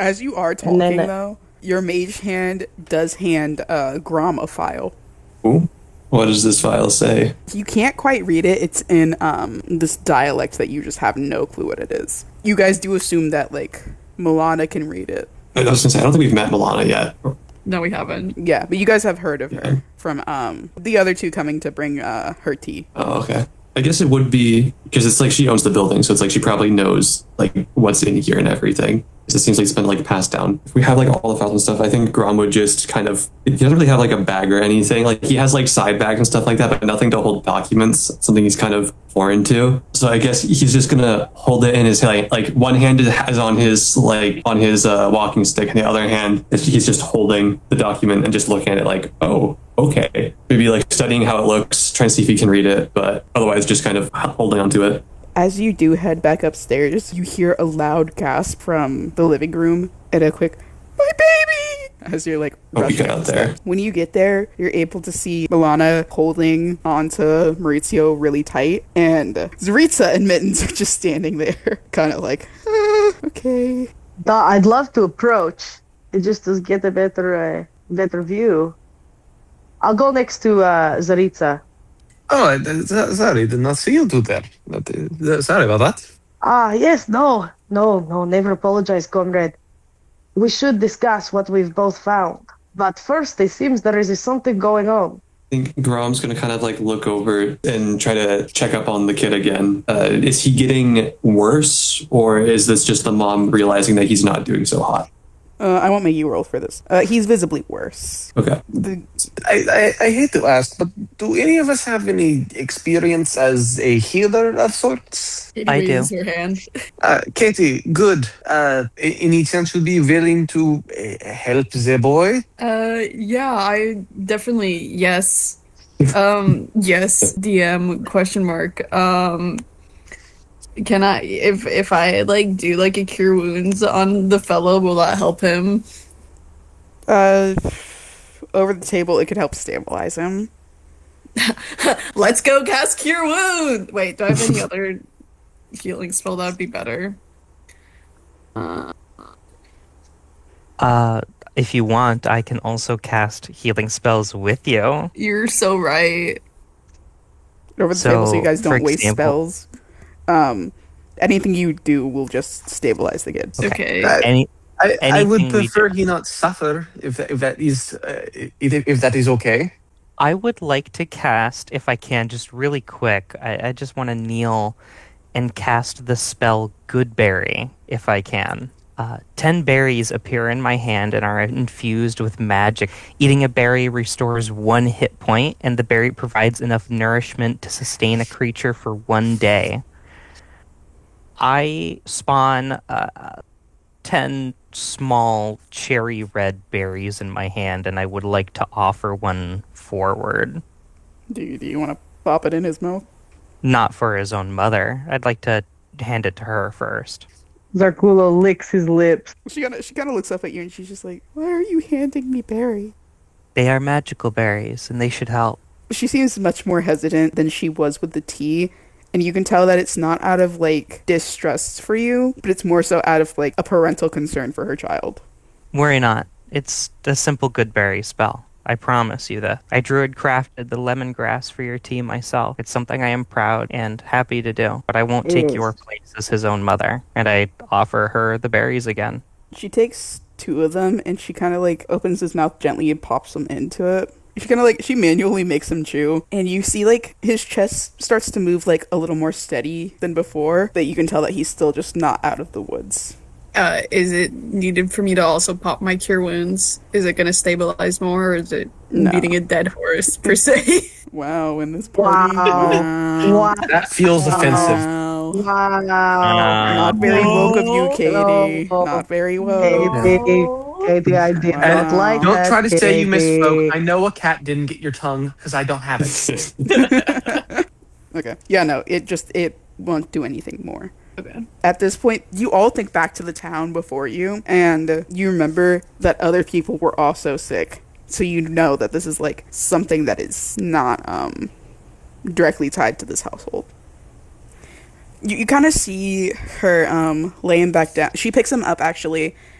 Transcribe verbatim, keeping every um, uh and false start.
As you are And talking, then though, your mage hand does hand uh, Grom a file. Ooh. What does this file say? You can't quite read it. It's in um, this dialect that you just have no clue what it is. You guys do assume that, like, Milana can read it. I was gonna say, I don't think we've met Milana yet. No, we haven't. Yeah, but you guys have heard of her Yeah. from um, the other two coming to bring uh, her tea. Oh, okay. I guess it would be, because it's like she owns the building, so it's like she probably knows, like, what's in here and everything. It seems like it's been, like, passed down. If we have, like, all the files and stuff, I think Grom would just kind of... He doesn't really have, like, a bag or anything. Like, he has, like, side bags and stuff like that, but nothing to hold documents, something he's kind of foreign to. So I guess he's just gonna hold it in his hand. Like, one hand is on his, like, on his uh, walking stick, and the other hand, he's just holding the document and just looking at it like, oh, okay. Maybe, like, studying how it looks, trying to see if he can read it, but otherwise just kind of holding onto it. As you do head back upstairs, you hear a loud gasp from the living room and a quick, "My baby!" as you're like Oh, we rushing got up out the there. stairs. When you get there, you're able to see Milana holding onto Maurizio really tight, and Zaritza and Mittens are just standing there, kind of like, ah, okay. Th- I'd love to approach it just to get a better, uh, better view. I'll go next to uh, Zaritza. Oh, I- uh, sorry, did not see you two there. But, uh, sorry about that. Ah, yes, no, no, no, never apologize, comrade. We should discuss what we've both found. But first, it seems there is something going on. I think Grom's gonna kind of like look over and try to check up on the kid again. Uh, is he getting worse, or is this just the mom realizing that he's not doing so hot? Uh, I won't make you roll for this. Uh, he's visibly worse. Okay. The, I, I, I hate to ask, but do any of us have any experience as a healer of sorts? Katie I do. raises her hand. Uh, Katie, good. Uh, a- any chance you'd be willing to uh, help the boy? Uh, yeah, I definitely yes. Um, yes. D M question mark. Um, can I if if I like do like a cure wounds on the fellow, will that help him? uh, over the table, it could help stabilize him. Let's go cast cure wound. Wait, do I have any other healing spell that would be better? Uh, Uh, if you want, I can also cast healing spells with you. you're so right. Over the So, table, so you guys for don't waste example- spells. Um, anything you do will just stabilize the kids. Okay. Uh, Any I, I would Anything we prefer he not suffer if that, if that is uh, if, if that is okay. I would like to cast, if I can, just really quick. I, I just want to kneel and cast the spell Goodberry, if I can. Uh, ten berries appear in my hand and are infused with magic. Eating a berry restores one hit point, and the berry provides enough nourishment to sustain a creature for one day. I spawn uh, ten small cherry red berries in my hand, and I would like to offer one forward. Do you, do you want to pop it in his mouth? Not for his own mother. I'd like to hand it to her first. Zarkulo licks his lips. She kind of she kind of looks up at you and she's just like, "Why are you handing me berry?" They are magical berries, and they should help. She seems much more hesitant than she was with the tea, and you can tell that it's not out of like distrust for you, but it's more so out of like a parental concern for her child. Worry not. It's a simple good berry spell. I promise you that. I druid crafted the lemongrass for your tea myself. It's something I am proud and happy to do, but I won't take Yes. your place as his own mother. And I offer her the berries again. She takes two of them and she kind of like opens his mouth gently and pops them into it. She kind of like she manually makes him chew, and you see like his chest starts to move like a little more steady than before. That you can tell that he's still just not out of the woods. Uh, is it needed for me to also pop my cure wounds? Is it going to stabilize more, or is it No. beating a dead horse per se? Wow, in this party, Wow. wow, Wow. That feels offensive. wow. Wow. Not very woke of you, Katie. No. Not very woke. Katie, Katie, I did Wow. not like Don't that. try to say you Katie. misspoke. I know a cat didn't get your tongue because I don't have it. Okay. Yeah, no, it just it won't do anything more. Okay. At this point, you all think back to the town before you, and you remember that other people were also sick. So you know that this is like something that is not um directly tied to this household. You you kind of see her um laying back down. She picks him up actually,